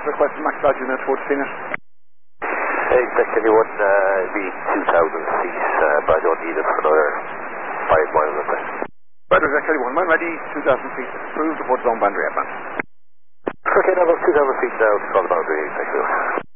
request max altitude towards Phoenix. Executive 1, be 2,000 feet, but I don't need it for another 5 miles or so. Right, Executive 1, man ready, 2,000 feet, through towards zone boundary, advance. Okay, now about 2,000 feet down, on the boundary, Executive.